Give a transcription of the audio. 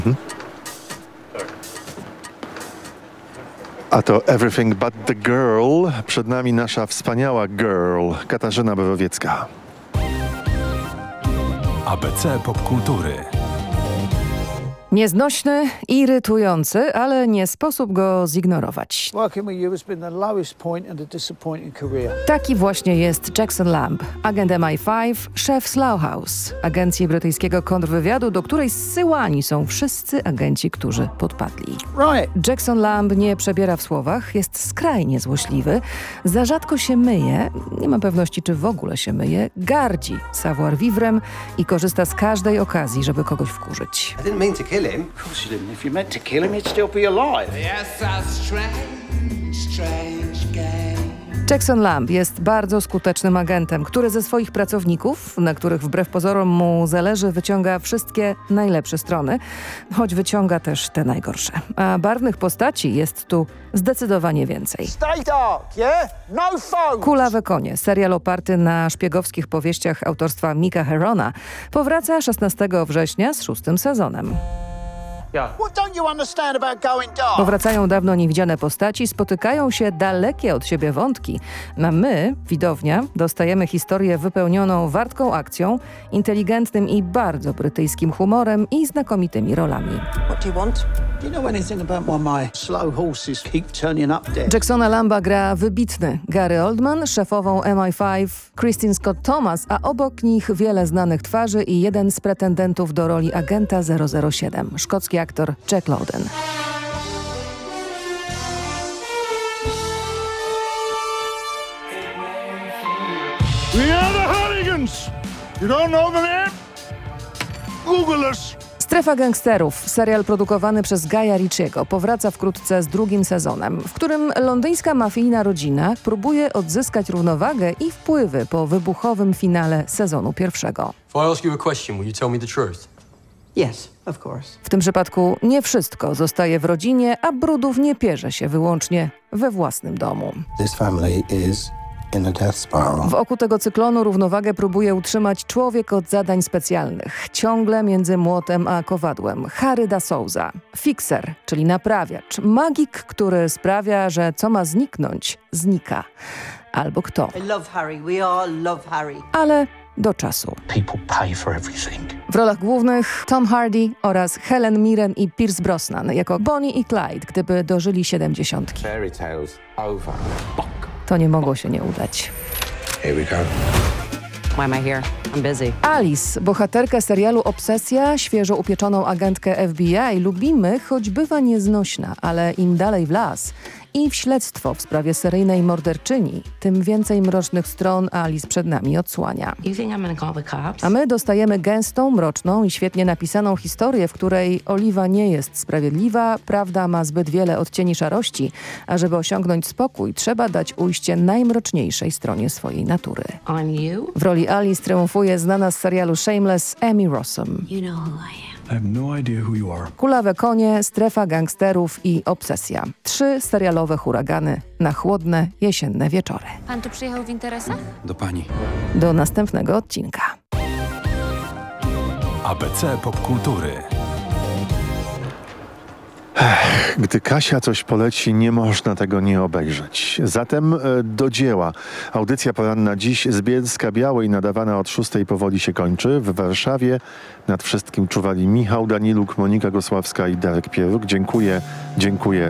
A to Everything But The Girl. Przed nami nasza wspaniała girl, Katarzyna Borowiecka. ABC Popkultury. Nieznośny, irytujący, ale nie sposób go zignorować. Taki właśnie jest Jackson Lamb, agent MI5, szef Slough House, agencji brytyjskiego kontrwywiadu, do której zsyłani są wszyscy agenci, którzy podpadli. Jackson Lamb nie przebiera w słowach, jest skrajnie złośliwy, za rzadko się myje, nie ma pewności, czy w ogóle się myje, gardzi savoir-vivre'em i korzysta z każdej okazji, żeby kogoś wkurzyć. I didn't mean to kill him. Of course you didn't. If you meant to kill him, he'd still be alive. Yes, a strange game. Jackson Lamb jest bardzo skutecznym agentem, który ze swoich pracowników, na których wbrew pozorom mu zależy, wyciąga wszystkie najlepsze strony, choć wyciąga też te najgorsze. A barwnych postaci jest tu zdecydowanie więcej. Stay dark, yeah? No phones! Kulawe konie, serial oparty na szpiegowskich powieściach autorstwa Micka Herona, powraca 16 września z 6. sezonem. What don't you understand about going dark? Powracają dawno niewidziane postaci, spotykają się dalekie od siebie wątki. A my, widownia, dostajemy historię wypełnioną wartką akcją, inteligentnym i bardzo brytyjskim humorem i znakomitymi rolami. What do you want? Do you know anything about why my slow horses keep turning up dead? Jacksona Lamba gra wybitny Gary Oldman, szefową MI5 Kristin Scott Thomas, a obok nich wiele znanych twarzy i jeden z pretendentów do roli agenta 007, szkocki aktor Jack Lowden. We are the Hooligans! You don't know the name? Google us! Strefa gangsterów, serial produkowany przez Guya Ritchiego, powraca wkrótce z 2. sezonem, w którym londyńska mafijna rodzina próbuje odzyskać równowagę i wpływy po wybuchowym finale sezonu 1. If I ask you a question, will you tell me the truth? Yes, of course. W tym przypadku nie wszystko zostaje w rodzinie, a brudów nie pierze się wyłącznie we własnym domu. This family is in a death spiral. W oku tego cyklonu równowagę próbuje utrzymać człowiek od zadań specjalnych, ciągle między młotem a kowadłem. Harry da Souza, fixer, czyli naprawiacz, magik, który sprawia, że co ma zniknąć, znika. Albo kto. I love Harry. We all love Harry. Ale do czasu. People pay for everything. W rolach głównych Tom Hardy oraz Helen Mirren i Pierce Brosnan jako Bonnie i Clyde, gdyby dożyli 70. Fairy tales over. To nie mogło się nie udać. Here we go. Why am I here? I'm busy. Alice, bohaterkę serialu Obsesja, świeżo upieczoną agentkę FBI, lubimy, choć bywa nieznośna, ale im dalej w las i w śledztwo w sprawie seryjnej morderczyni, tym więcej mrocznych stron Alice przed nami odsłania. You think I'm gonna call the cops? A my dostajemy gęstą, mroczną i świetnie napisaną historię, w której Oliwa nie jest sprawiedliwa, prawda ma zbyt wiele odcieni szarości, a żeby osiągnąć spokój, trzeba dać ujście najmroczniejszej stronie swojej natury. On you? W roli Alice triumfuje znana z serialu Shameless Amy Rossum. You know who I am. I have no idea who you are. Kulawe konie, strefa gangsterów i obsesja. 3 serialowe huragany na chłodne, jesienne wieczory. Pan tu przyjechał w interesach? Do pani. Do następnego odcinka. ABC Popkultury. Gdy Kasia coś poleci, nie można tego nie obejrzeć. Zatem do dzieła. Audycja poranna dziś z Bielska-Białej, nadawana od 6 powoli się kończy. W Warszawie nad wszystkim czuwali Michał Daniluk, Monika Gosławska i Darek Pieruk. Dziękuję